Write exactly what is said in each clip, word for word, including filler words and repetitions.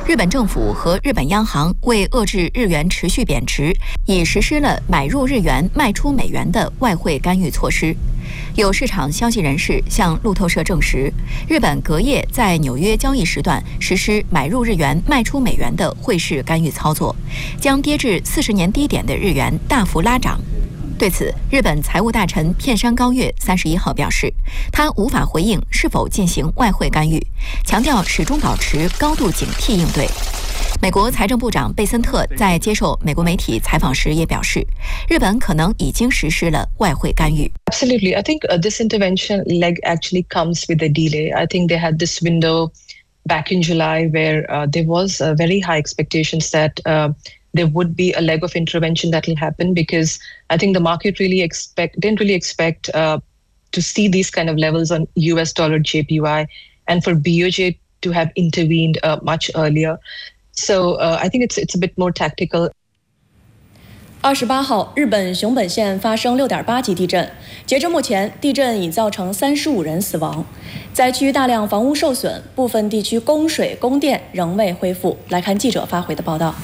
日本政府和日本央行为遏制日元持续贬值，已实施了买入日元、卖出美元的外汇干预措施。有市场消息人士向路透社证实，日本隔夜在纽约交易时段实施买入日元、卖出美元的汇市干预操作，将跌至四十年低点的日元大幅拉涨。对此，日本财务大臣片山高月三十一号表示，他无法回应是否进行外汇干预，强调始终保持高度警惕应对。美国财政部长贝森特在接受美国媒体采访时也表示，日本可能已经实施了外汇干预。 Absolutely, I think uh, this intervention leg actually comes with a delay. I think they had this window back in July where uh, there was uh, very high expectations that uh, there would be a leg of intervention that will happen, because I think the market really expect didn't really expect uh, to see these kind of levels on U S dollar J P Y, and for B O J to have intervened uh, much earlier. So uh, I think it's it's a bit more tactical. 二十八号，日本熊本县发生六点八级地震，截至目前，地震已造成三十五人死亡，灾区大量房屋受损，部分地区供水、供电仍未恢复。来看记者发回的报道。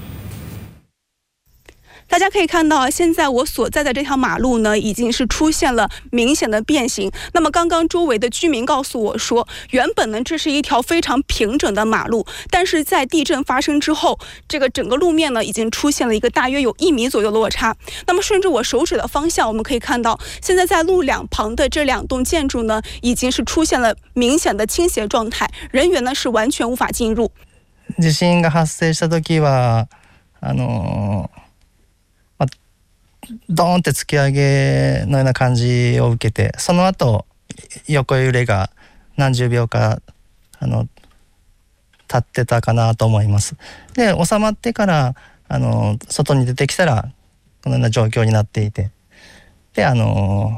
大家可以看到，现在我所在的这条马路呢，已经是出现了明显的变形。那么刚刚周围的居民告诉我说，原本呢这是一条非常平整的马路，但是在地震发生之后，这个整个路面呢已经出现了一个大约有一米左右的落差。那么顺着我手指的方向，我们可以看到，现在在路两旁的这两栋建筑呢，已经是出现了明显的倾斜状态，人员呢是完全无法进入。 地震が発生した時は、あの。 ドーンって突き上げのような感じを受けて、その後横揺れが何十秒かあの経ってたかなと思います。で収まってからあの外に出てきたらこのような状況になっていて、であの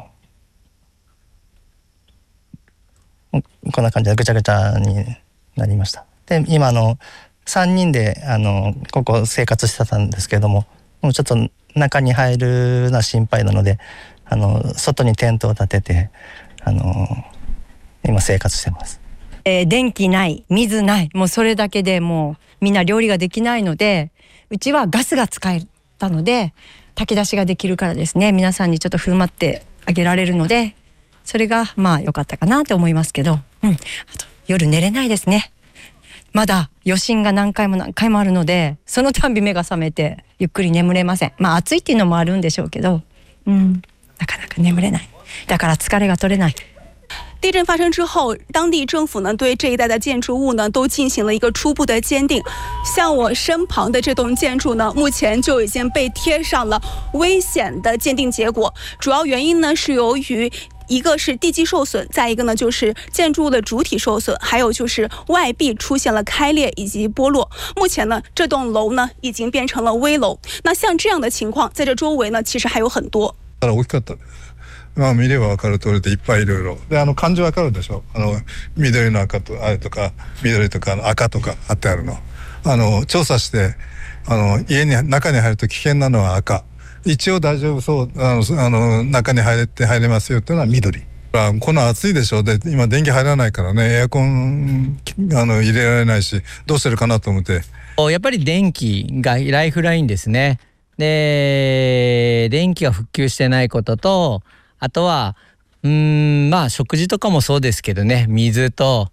こんな感じでぐちゃぐちゃになりました。で今のさんにんであのここ生活してたんですけれども、もうちょっと 中に入るのは心配なので、あの外にテントを立てて、あの今生活してます。 えー、電気ない、水ない、もうそれだけでもうみんな料理ができないので、うちはガスが使えたので炊き出しができるからですね、皆さんにちょっと振る舞ってあげられるので、それがまあ良かったかなと思いますけど、うん、あと夜寝れないですね。 まだ余震が何回も何回もあるので、そのたんび目が覚めてゆっくり眠れません。まあ暑いっていうのもあるんでしょうけど、うん、なかなか眠れない。だから疲れが取れない。 地震发生之后，当地政府呢对这一带的建筑物呢都进行了一个初步的鉴定。像我身旁的这栋建筑呢，目前就已经被贴上了危险的鉴定结果。主要原因呢是由于 一个是地基受损，再一个呢就是建筑物的主体受损，还有就是外壁出现了开裂以及剥落。目前呢，这栋楼呢已经变成了危楼。那像这样的情况，在这周围呢，其实还有很多。 大きかった。まあ見ればわかる通りでいっぱいいろいろ。であの漢字わかるでしょ。あの緑の赤とあれとか緑とか赤とかあってあるの。あの調査してあの家に中に入ると危険なのは赤。 一応大丈夫そう、あのあの中に入れて入れますよっていうのは緑。この暑いでしょ。で今電気入らないからね、エアコンあの入れられないし、どうしてるかなと思って。やっぱり電気がライフラインですね。で電気が復旧してないことと、あとはうーんまあ食事とかもそうですけどね、水と。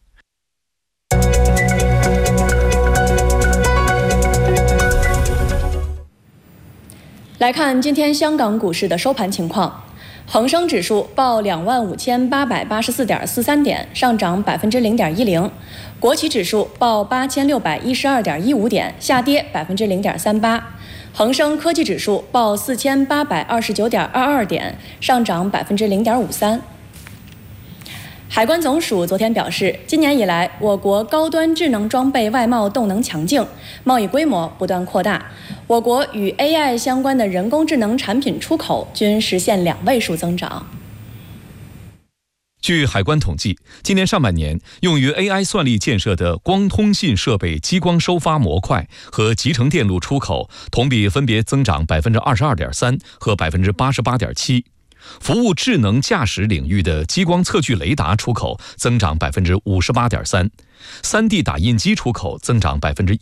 来看今天香港股市的收盘情况，恒生指数报两万五千八百八十四点四三点，上涨百分之零点一零；国企指数报八千六百一十二点一五点，下跌百分之零点三八；恒生科技指数报四千八百二十九点二二点，上涨百分之零点五三。 海关总署昨天表示，今年以来，我国高端智能装备外贸动能强劲，贸易规模不断扩大。我国与 A I 相关的人工智能产品出口均实现两位数增长。 据海关统计，今年上半年用于 A I 算力建设的光通信设备激光收发模块和集成电路出口同比分别增长百分之二十二点三和百分之八十八点七。 服务智能驾驶领域的激光测距雷达出口增长百分之五十八点三，三 D 打印机出口增长百分之